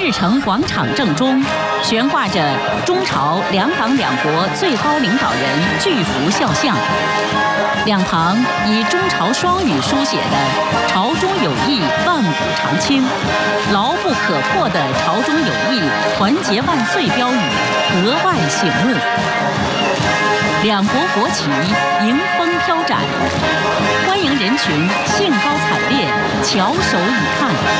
日城广场正中，悬挂着中朝两党两国最高领导人巨幅肖像，两旁以中朝双语书写的“朝中有义，万古长青，牢不可破”的“朝中有义，团结万岁”标语格外醒目。两国国旗迎风飘展，欢迎人群兴高采烈，翘首以盼。